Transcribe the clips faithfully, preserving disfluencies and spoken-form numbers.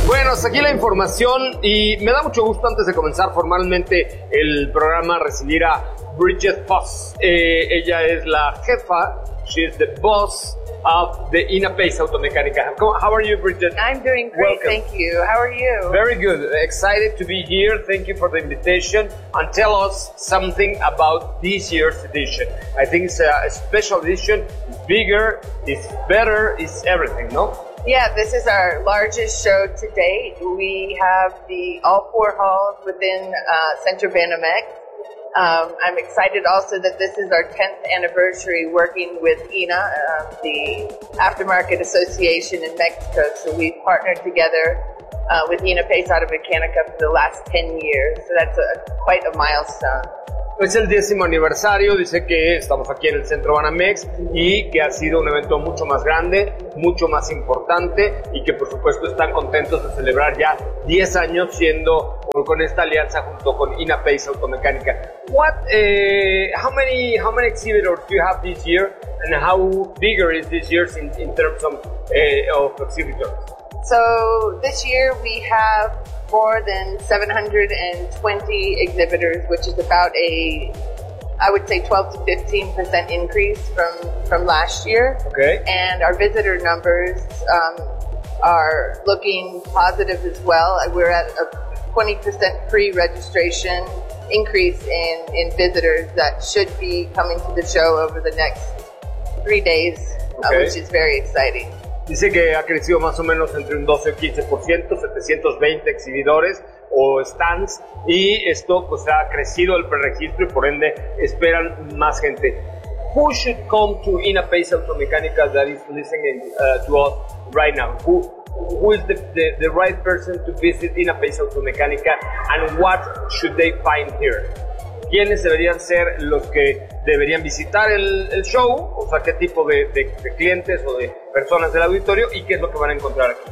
Bueno, hasta aquí la información y me da mucho gusto antes de comenzar formalmente el programa recibir a Bridget Voss. Eh, ella es la jefa, she is the boss of the INAPACE Automecánica. How are you, Bridget? I'm doing great, Welcome. thank you. How are you? Very good. Excited to be here. Thank you for the invitation. And tell us something about this year's edition. I think it's a special edition. It's bigger, it's better, it's everything, no? Yeah, this is our largest show to date. We have the all four halls within uh, Centro Banamex. Um, I'm excited also that this is our tenth anniversary working with I N A, uh, the Aftermarket Association in Mexico. So we've partnered together uh, with INAPACE Automecánica for the last ten years. So that's a, quite a milestone. Es el décimo aniversario, dice que estamos aquí en el Centro Banamex y que ha sido un evento mucho más grande, mucho más importante y que por supuesto están contentos de celebrar ya diez años siendo con esta alianza junto con INAPACE Automecánica. What, uh, how many, how many exhibitors do you have this year and how bigger is this year in, in terms of, uh, of exhibitors? So this year we have more than seven hundred twenty exhibitors, which is about a, I would say twelve to fifteen percent increase from, from last year. Okay. And our visitor numbers um, are looking positive as well. We're at a twenty percent pre-registration increase in, in visitors that should be coming to the show over the next three days, okay. uh, which is very exciting. Dice que ha crecido más o menos entre un doce o quince por ciento, setecientos veinte exhibidores o stands, y esto pues ha crecido el preregistro y por ende esperan más gente. Who should come to INAPACE Automecánica that is listening uh, to us right now? Who, who is the, the, the right person to visit INAPACE Automecánica and what should they find here? ¿Quiénes deberían ser los que deberían visitar el, el show? O sea, ¿qué tipo de, de, de clientes o de personas del auditorio y qué es lo que van a encontrar aquí?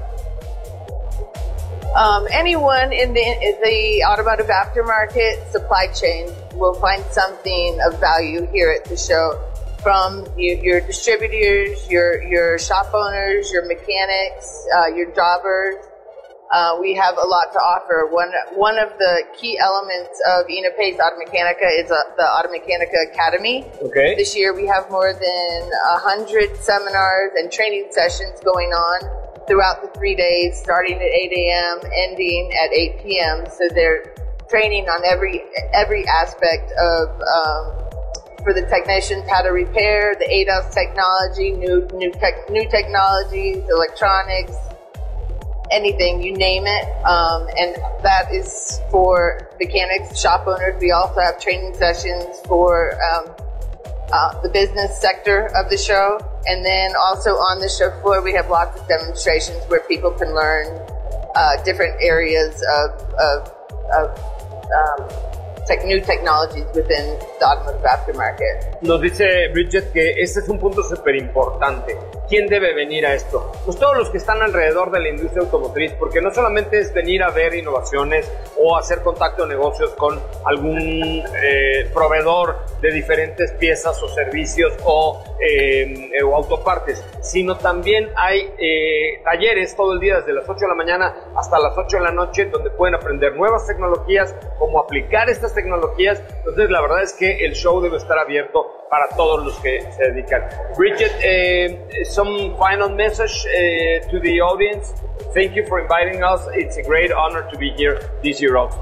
Um, anyone in the, in the automotive aftermarket supply chain will find something of value here at the show. From you, your distributors, your, your shop owners, your mechanics, uh, your jobbers. Uh, we have a lot to offer. One one of the key elements of INAPACE Automecánica is uh, the Automecánica Academy. Okay. This year we have more than one hundred seminars and training sessions going on throughout the three days, starting at eight a.m., ending at eight p.m. So they're training on every every aspect of, um, for the technicians, how to repair, the A D A S technology, new, new, tech, new technologies, electronics, anything, you name it, um, and that is for mechanics, shop owners. We also have training sessions for um, uh, the business sector of the show, and then also on the show floor we have lots of demonstrations where people can learn uh, different areas of, of, of um, tech, new technologies within the automotive aftermarket. Nos dice Bridget que ese es un punto súper importante. ¿Quién debe venir a esto? Pues todos los que están alrededor de la industria automotriz, porque no solamente es venir a ver innovaciones o hacer contacto de negocios con algún eh, proveedor de diferentes piezas o servicios o, eh, o autopartes, sino también hay eh, talleres todo el día desde las ocho de la mañana hasta las ocho de la noche donde pueden aprender nuevas tecnologías, cómo aplicar estas tecnologías. Entonces la verdad es que el show debe estar abierto para todos los que se dedican. Bridget, uh, some final message uh, to the audience. Thank you for inviting us. It's a great honor to be here this year also.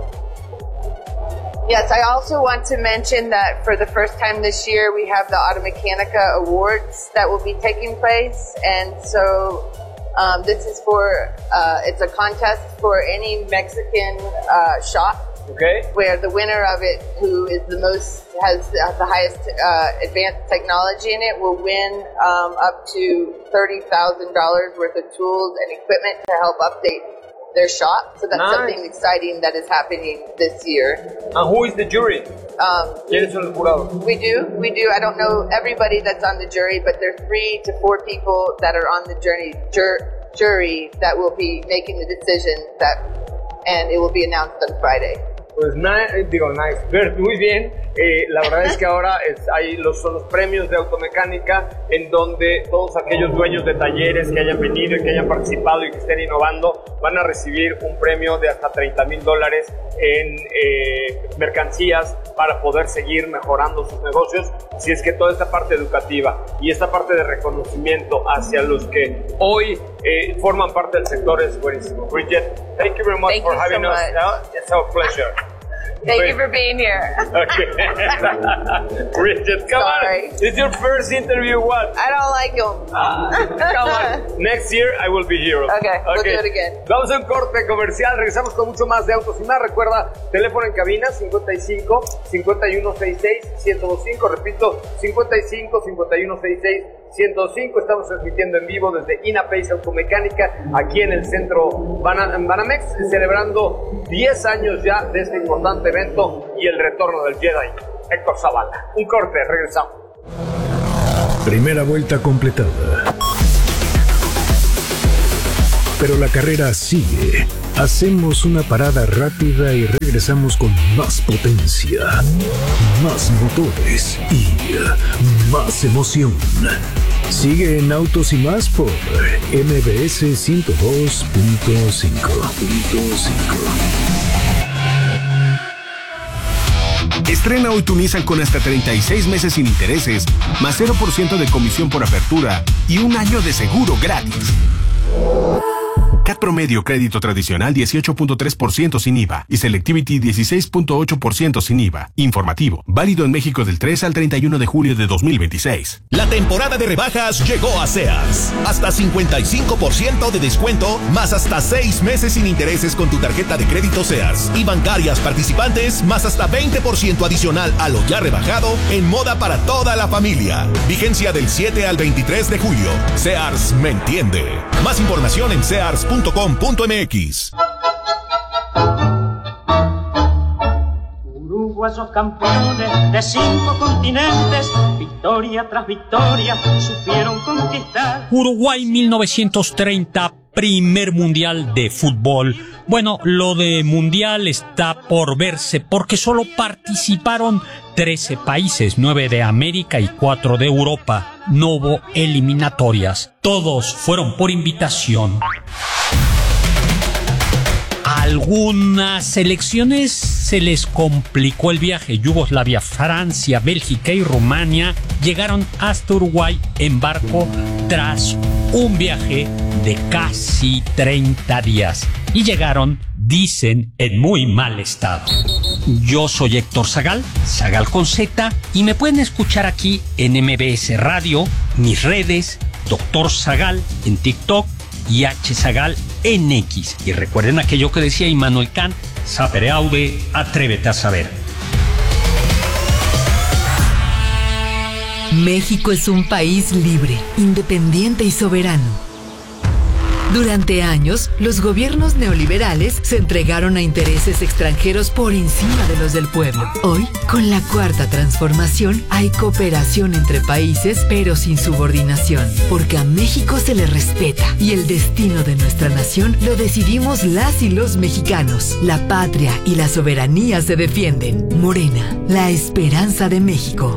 Yes, I also want to mention that for the first time this year we have the Automecánica Awards that will be taking place, and so um, this is for, uh, it's a contest for any Mexican uh, shop. Okay. Where the winner of it, who is the most, has the highest uh, advanced technology in it, will win um, up to thirty thousand dollars worth of tools and equipment to help update their shop. So that's nice. Something exciting that is happening this year. And who is the jury? Um, ¿Quiénes son los jurados? We do, we do. I don't know everybody that's on the jury, but there are three to four people that are on the jury, jur, jury that will be making the decision that, and it will be announced on Friday. Pues nice, digo nice, pero muy bien. Eh, la verdad es que ahora es, hay los, son los premios de automecánica, en donde todos aquellos dueños de talleres que hayan venido y que hayan participado y que estén innovando van a recibir un premio de hasta treinta mil dólares en eh, mercancías para poder seguir mejorando sus negocios. Si es que toda esta parte educativa y esta parte de reconocimiento hacia los que hoy eh, forman parte del sector es buenísimo. Bridget, thank you very much thank for you having so us. much. No? It's our pleasure. Thank you for being here. Okay. Bridget, come Sorry. on. It's your first interview. What? I don't like them. Ah, come on. Next year I will be here. Okay, we'll do it again. Vamos a un corte comercial. Regresamos con mucho más de Autos y Más. Recuerda, teléfono en cabina cincuenta y cinco, cincuenta y uno, sesenta y seis, ciento veinticinco. Repito, cincuenta y cinco, cincuenta y uno, sesenta y seis, ciento cinco. Estamos transmitiendo en vivo desde INAPACE Automecánica, aquí en el centro Bana- Banamex, celebrando diez años ya de este importante evento y el retorno del Jedi Héctor Zavala. Un corte, regresamos. Primera vuelta completada. Pero la carrera sigue. Hacemos una parada rápida y regresamos con más potencia, más motores y más emoción. Sigue en Autos y Más por M B S ciento dos punto cinco. Estrena hoy tu Nissan con hasta treinta y seis meses sin intereses, más cero por ciento de comisión por apertura y un año de seguro gratis. C A T promedio crédito tradicional dieciocho punto tres por ciento sin I V A y Selectivity dieciséis punto ocho por ciento sin I V A. Informativo, válido en México del tres al treinta y uno de julio de dos mil veintiséis. La temporada de rebajas llegó a Sears. Hasta cincuenta y cinco por ciento de descuento, más hasta seis meses sin intereses con tu tarjeta de crédito Sears. Y bancarias participantes, más hasta veinte por ciento adicional a lo ya rebajado en moda para toda la familia. Vigencia del siete al veintitrés de julio. Sears me entiende. Más información en sears punto com punto m x. Uruguayos campeones de cinco continentes, victoria tras victoria, supieron conquistar. Uruguay mil novecientos treinta, primer mundial de fútbol. Bueno, lo de mundial está por verse porque solo participaron trece países, nueve de América y cuatro de Europa. No hubo eliminatorias, todos fueron por invitación. A algunas selecciones se les complicó el viaje. Yugoslavia, Francia, Bélgica y Rumania llegaron hasta Uruguay en barco tras un viaje de casi treinta días. Y llegaron, dicen, en muy mal estado. Yo soy Héctor Zagal, Zagal con Z, y me pueden escuchar aquí en M B S Radio, mis redes, Doctor Zagal en TikTok y H. Zagal en X. Y recuerden aquello que decía Immanuel Kant: sapere aude, atrévete a saber. México es un país libre, independiente y soberano. Durante años, los gobiernos neoliberales se entregaron a intereses extranjeros por encima de los del pueblo. Hoy, con la cuarta transformación, hay cooperación entre países, pero sin subordinación, porque a México se le respeta y el destino de nuestra nación lo decidimos las y los mexicanos. La patria y la soberanía se defienden. Morena, la esperanza de México.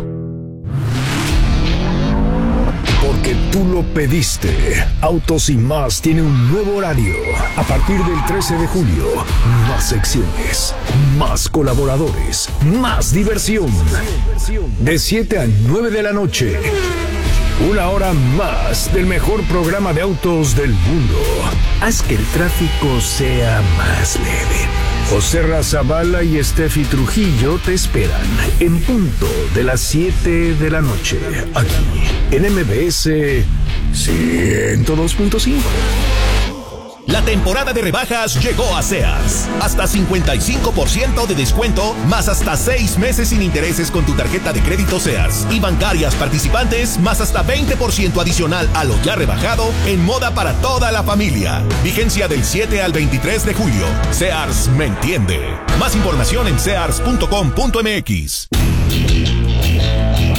Porque tú lo pediste. Autos y Más tiene un nuevo horario. A partir del trece de julio, más secciones, más colaboradores, más diversión. De siete a nueve de la noche. Una hora más del mejor programa de autos del mundo. Haz que el tráfico sea más leve. José Razabala y Steffi Trujillo te esperan en punto de las siete de la noche, aquí en M B S ciento dos punto cinco. La temporada de rebajas llegó a Sears. Hasta cincuenta y cinco por ciento de descuento, más hasta seis meses sin intereses con tu tarjeta de crédito Sears. Y bancarias participantes, más hasta veinte por ciento adicional a lo ya rebajado en moda para toda la familia. Vigencia del siete al veintitrés de julio. Sears me entiende. Más información en sears punto com punto m x.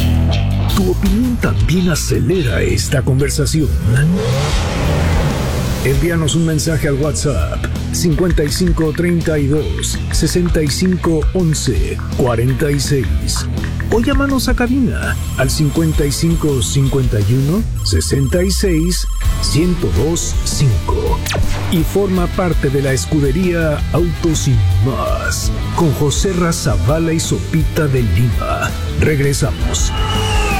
Tu opinión también acelera esta conversación. Envíanos un mensaje al WhatsApp cincuenta y cinco treinta y dos sesenta y cinco once cuarenta y seis o llámanos a cabina al cincuenta y cinco cincuenta y uno sesenta y seis ciento dos cinco y forma parte de la escudería Autos y Más con José Razabala y Sopita de Lima. Regresamos.